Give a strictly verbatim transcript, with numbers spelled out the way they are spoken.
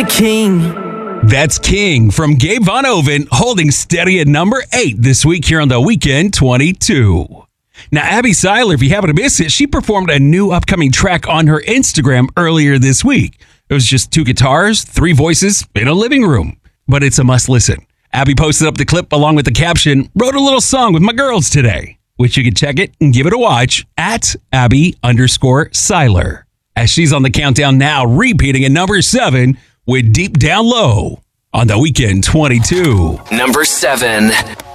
the king. That's King from Gabe Von Oven, holding steady at number eight this week here on The Weekend twenty-two. Now, Abby Seiler, if you happen to miss it, she performed a new upcoming track on her Instagram earlier this week. It was just two guitars, three voices in a living room. But it's a must listen. Abby posted up the clip along with the caption, wrote a little song with my girls today, which you can check it and give it a watch at Abby underscore Seiler. As she's on the countdown now, repeating at number seven with Deep Down Low on The Weekend twenty-two. Number seven.